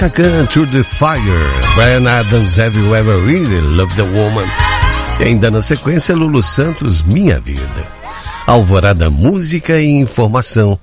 Takan to the Fire, Bryan Adams, Have You Ever Really Loved a Woman? E ainda na sequência, Lulu Santos, Minha Vida. Alvorada Música e Informação,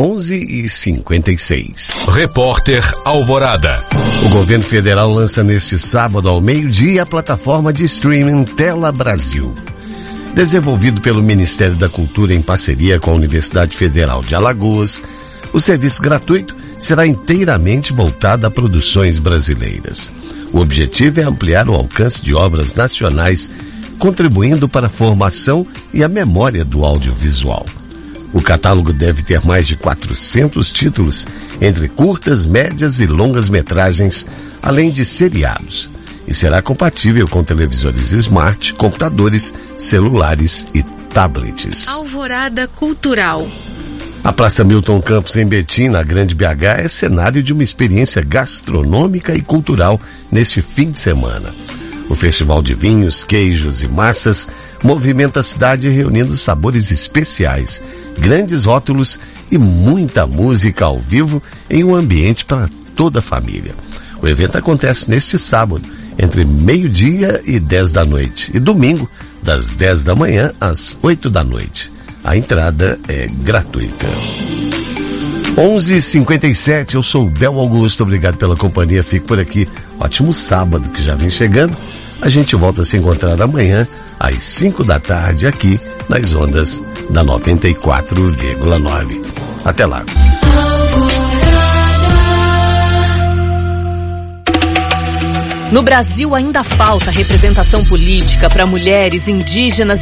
11h56. Repórter Alvorada. O governo federal lança neste sábado ao meio-dia a plataforma de streaming Tela Brasil. Desenvolvido pelo Ministério da Cultura em parceria com a Universidade Federal de Alagoas, o serviço gratuito será inteiramente voltado a produções brasileiras. O objetivo é ampliar o alcance de obras nacionais, contribuindo para a formação e a memória do audiovisual. O catálogo deve ter mais de 400 títulos, entre curtas, médias e longas metragens, além de seriados, e será compatível com televisores smart, computadores, celulares e tablets. Alvorada Cultural. A Praça Milton Campos, em Betim, na Grande BH, é cenário de uma experiência gastronômica e cultural neste fim de semana. O Festival de Vinhos, Queijos e Massas movimenta a cidade reunindo sabores especiais, grandes rótulos e muita música ao vivo em um ambiente para toda a família. O evento acontece neste sábado, entre meio-dia e 10 da noite, e domingo, das 10 da manhã às 8 da noite. A entrada é gratuita. 11h57, eu sou o Bel Augusto, obrigado pela companhia, fico por aqui. Ótimo sábado que já vem chegando. A gente volta a se encontrar amanhã às 5 da tarde aqui nas ondas da 94,9. Até lá. No Brasil ainda falta representação política para mulheres indígenas